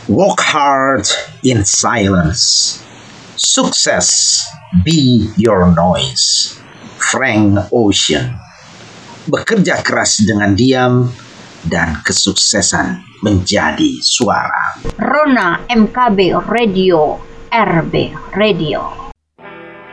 Work hard in silence. Success be your noise. Frank Ocean. Bekerja keras dengan diam dan kesuksesan menjadi suara. Rona MKB Radio, RB Radio.